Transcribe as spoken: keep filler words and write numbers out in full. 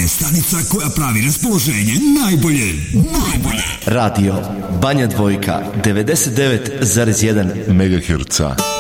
je stanica koja pravi raspoloženje najbolje, najbolje. Radio Banja Dvojka, devedeset devet zarez jedan megaherca.